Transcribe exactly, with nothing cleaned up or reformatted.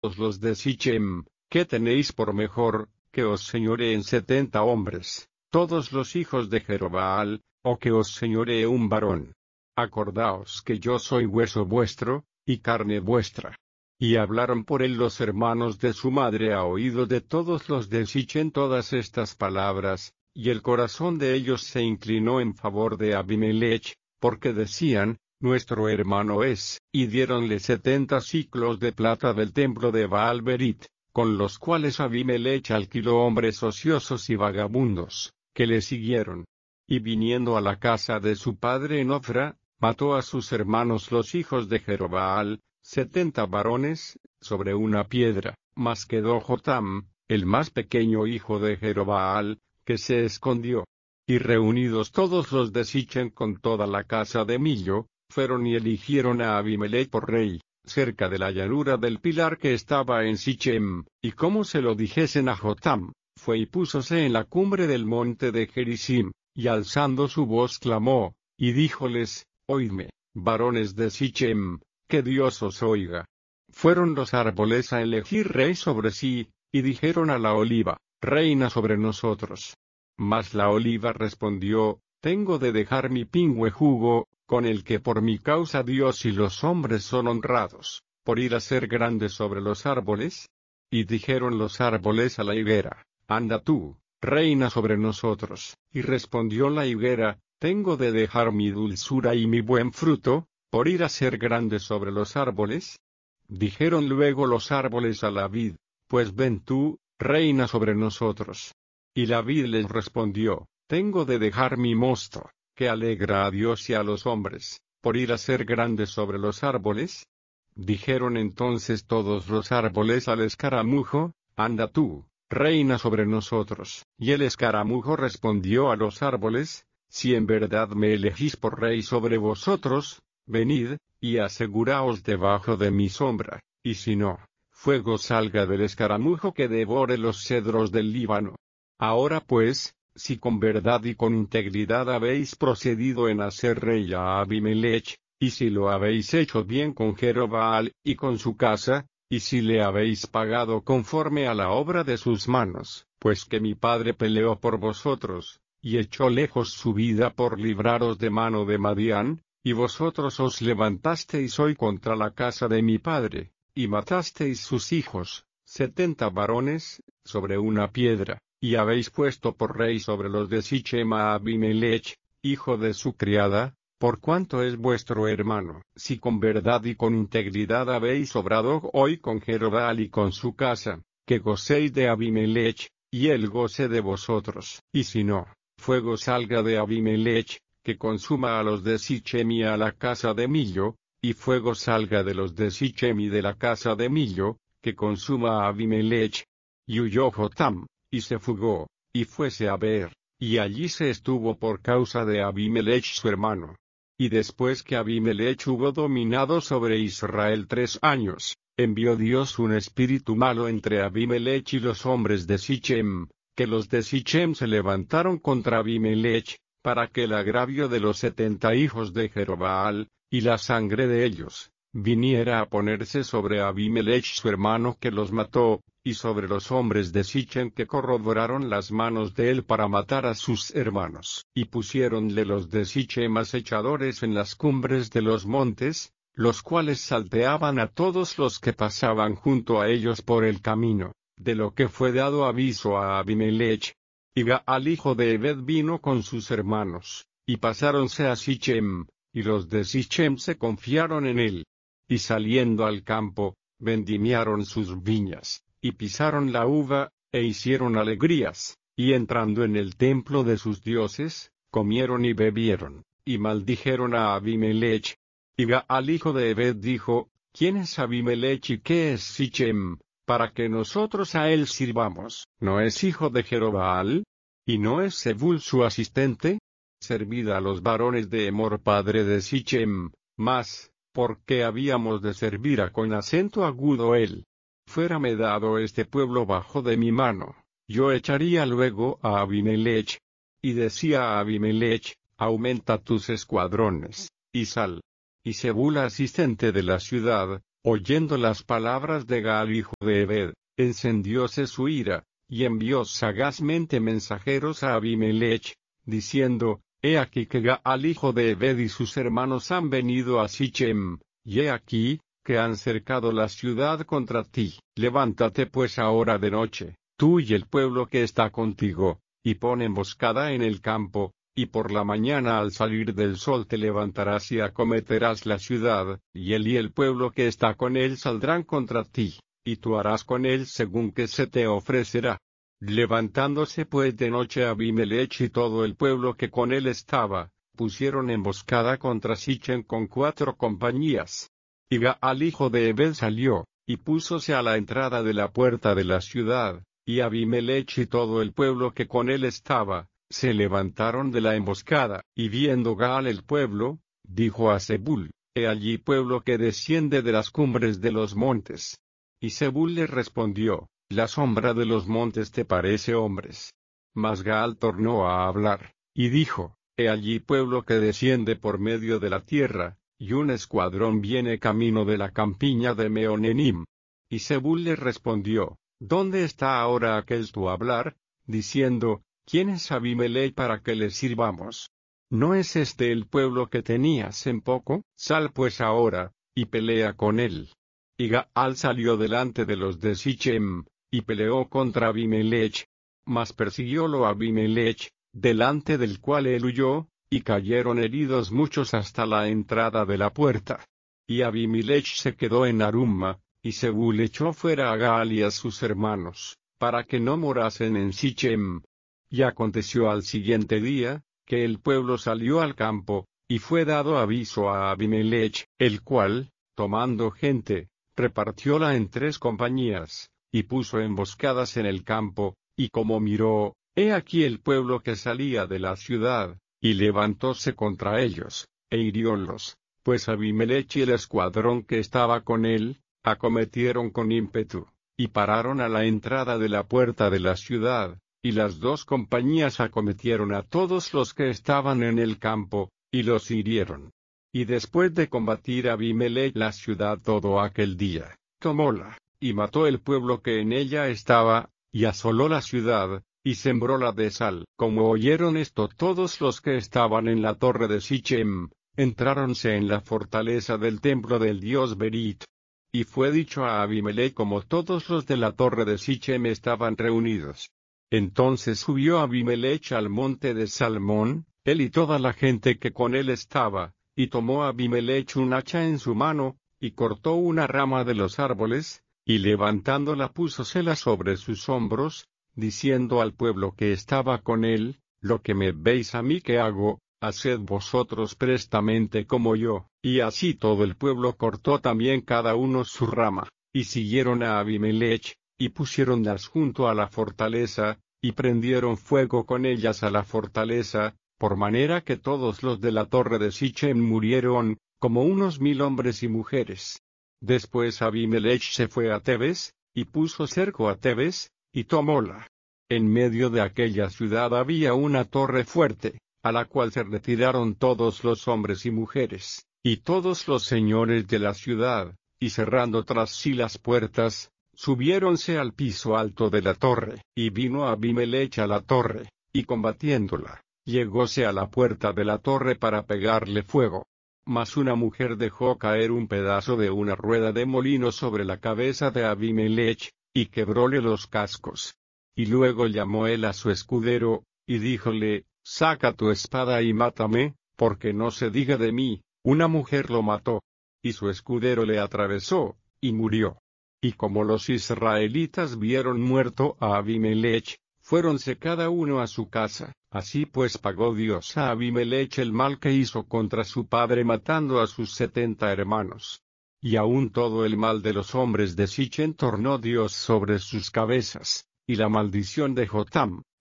los de Sichem, ¿qué tenéis por mejor, que os señoreen setenta hombres, todos los hijos de Jerobbaal, o que os señoree un varón? Acordaos que yo soy hueso vuestro, y carne vuestra. Y hablaron por él los hermanos de su madre a oído de todos los de Sichem todas estas palabras, y el corazón de ellos se inclinó en favor de Abimelech, porque decían, nuestro hermano es, y diéronle setenta siclos de plata del templo de Baal-Berit, con los cuales Abimelech alquiló hombres ociosos y vagabundos, que le siguieron. Y viniendo a la casa de su padre en Ofra, mató a sus hermanos los hijos de Jerobbaal, setenta varones, sobre una piedra, mas quedó Jotam, el más pequeño hijo de Jerobbaal, que se escondió. Y reunidos todos los de Sichem con toda la casa de Millo, fueron y eligieron a Abimelech por rey, cerca de la llanura del pilar que estaba en Sichem, y como se lo dijesen a Jotam, fue y púsose en la cumbre del monte de Gerizim, y alzando su voz clamó, y díjoles, oídme, varones de Sichem, que Dios os oiga. Fueron los árboles a elegir rey sobre sí, y dijeron a la oliva, reina sobre nosotros. Mas la oliva respondió, tengo de dejar mi pingüe jugo, con el que por mi causa Dios y los hombres son honrados, por ir a ser grande sobre los árboles. Y dijeron los árboles a la higuera, anda tú, reina sobre nosotros. Y respondió la higuera, tengo de dejar mi dulzura y mi buen fruto, por ir a ser grande sobre los árboles. Dijeron luego los árboles a la vid, pues ven tú, reina sobre nosotros. Y la vid les respondió, tengo de dejar mi mosto, que alegra a Dios y a los hombres, por ir a ser grande sobre los árboles. Dijeron entonces todos los árboles al escaramujo, anda tú, reina sobre nosotros. Y el escaramujo respondió a los árboles, si en verdad me elegís por rey sobre vosotros, venid, y aseguraos debajo de mi sombra, y si no, fuego salga del escaramujo que devore los cedros del Líbano. Ahora pues, si con verdad y con integridad habéis procedido en hacer rey a Abimelech, y si lo habéis hecho bien con Jerobbaal y con su casa, y si le habéis pagado conforme a la obra de sus manos, pues que mi padre peleó por vosotros, y echó lejos su vida por libraros de mano de Madián, y vosotros os levantasteis hoy contra la casa de mi padre, y matasteis sus hijos, setenta varones, sobre una piedra. Y habéis puesto por rey sobre los de Sichem a Abimelech, hijo de su criada, por cuanto es vuestro hermano. Si con verdad y con integridad habéis obrado hoy con Jerobbaal y con su casa, que gocéis de Abimelech, y él goce de vosotros. Y si no, fuego salga de Abimelech, que consuma a los de Sichem y a la casa de Millo, y fuego salga de los de Sichem y de la casa de Millo, que consuma a Abimelech. Y huyó Jotam, y se fugó, y fuese a Beer, y allí se estuvo por causa de Abimelech su hermano. Y después que Abimelech hubo dominado sobre Israel tres años, envió Dios un espíritu malo entre Abimelech y los hombres de Sichem, que los de Sichem se levantaron contra Abimelech, para que el agravio de los setenta hijos de Jerobbaal, y la sangre de ellos, viniera a ponerse sobre Abimelech su hermano que los mató, y sobre los hombres de Sichem que corroboraron las manos de él para matar a sus hermanos. Y pusiéronle los de Sichem acechadores en las cumbres de los montes, los cuales salteaban a todos los que pasaban junto a ellos por el camino, de lo que fue dado aviso a Abimelech. Y Gaal hijo de Ebed vino con sus hermanos, y pasáronse a Sichem, y los de Sichem se confiaron en él. Y saliendo al campo, vendimiaron sus viñas, y pisaron la uva, e hicieron alegrías, y entrando en el templo de sus dioses, comieron y bebieron, y maldijeron a Abimelech. Y Gaal hijo de Ebed dijo, ¿quién es Abimelech y qué es Sichem, para que nosotros a él sirvamos? ¿No es hijo de Jerobbaal? ¿Y no es Zebul su asistente? Servid a los varones de Emor padre de Sichem, mas, ¿por qué habíamos de servir a con acento agudo él? Fuérame dado este pueblo bajo de mi mano, yo echaría luego a Abimelech. Y decía a Abimelech, aumenta tus escuadrones, y sal. Y Zebul asistente de la ciudad, oyendo las palabras de Gaal hijo de Ebed, encendióse su ira, y envió sagazmente mensajeros a Abimelech, diciendo, He aquí que Gaal hijo de Ebed y sus hermanos han venido a Sichem, y he aquí, que han cercado la ciudad contra ti. Levántate pues ahora de noche, tú y el pueblo que está contigo, y pon emboscada en el campo, y por la mañana al salir del sol te levantarás y acometerás la ciudad, y él y el pueblo que está con él saldrán contra ti, y tú harás con él según que se te ofrecerá. Levantándose pues de noche Abimelech y todo el pueblo que con él estaba, pusieron emboscada contra Sichem con cuatro compañías. Y Gaal hijo de Ebed salió, y púsose a la entrada de la puerta de la ciudad, y Abimelech y todo el pueblo que con él estaba, se levantaron de la emboscada, y viendo Gaal el pueblo, dijo a Zebul, He allí pueblo que desciende de las cumbres de los montes. Y Zebul le respondió, La sombra de los montes te parece hombres. Mas Gaal tornó a hablar, y dijo, He allí pueblo que desciende por medio de la tierra, y un escuadrón viene camino de la campiña de Meonenim. Y Zebul le respondió, ¿Dónde está ahora aquel tu hablar? Diciendo, ¿Quién es Abimelech para que le sirvamos? ¿No es este el pueblo que tenías en poco? Sal pues ahora, y pelea con él. Y Gaal salió delante de los de Sichem, y peleó contra Abimelech. Mas persiguiólo Abimelech, delante del cual él huyó, y cayeron heridos muchos hasta la entrada de la puerta. Y Abimelech se quedó en Arumma, y Zebul echó fuera a Gaal y a sus hermanos, para que no morasen en Sichem. Y aconteció al siguiente día, que el pueblo salió al campo, y fue dado aviso a Abimelech, el cual, tomando gente, repartióla en tres compañías, y puso emboscadas en el campo, y como miró, he aquí el pueblo que salía de la ciudad, y levantóse contra ellos, e hiriólos, pues Abimelech y el escuadrón que estaba con él, acometieron con ímpetu, y pararon a la entrada de la puerta de la ciudad, y las dos compañías acometieron a todos los que estaban en el campo, y los hirieron. Y después de combatir Abimelech la ciudad todo aquel día, tomóla, y mató el pueblo que en ella estaba, y asoló la ciudad, y sembróla de sal. Como oyeron esto todos los que estaban en la torre de Sichem, entráronse en la fortaleza del templo del dios Berit. Y fue dicho a Abimelech como todos los de la torre de Sichem estaban reunidos. Entonces subió Abimelech al monte de Salmón, él y toda la gente que con él estaba, y tomó Abimelech un hacha en su mano, y cortó una rama de los árboles, y levantándola púsosela sobre sus hombros, diciendo al pueblo que estaba con él, Lo que me veis a mí que hago, haced vosotros prestamente como yo. Y así todo el pueblo cortó también cada uno su rama, y siguieron a Abimelech, y pusiéronlas junto a la fortaleza, y prendieron fuego con ellas a la fortaleza, por manera que todos los de la torre de Sichem murieron, como unos mil hombres y mujeres. Después Abimelech se fue a Tebes, y puso cerco a Tebes, y tomóla. En medio de aquella ciudad había una torre fuerte, a la cual se retiraron todos los hombres y mujeres, y todos los señores de la ciudad, y cerrando tras sí las puertas, subiéronse al piso alto de la torre, y vino Abimelech a la torre, y combatiéndola, llegóse a la puerta de la torre para pegarle fuego. Mas una mujer dejó caer un pedazo de una rueda de molino sobre la cabeza de Abimelech, y quebróle los cascos. Y luego llamó él a su escudero, y díjole, saca tu espada y mátame, porque no se diga de mí, una mujer lo mató. Y su escudero le atravesó, y murió. Y como los israelitas vieron muerto a Abimelech, fuéronse cada uno a su casa. Así pues pagó Dios a Abimelech el mal que hizo contra su padre matando a sus setenta hermanos. Y aun todo el mal de los hombres de Sichem tornó Dios sobre sus cabezas, y la maldición de Jotam,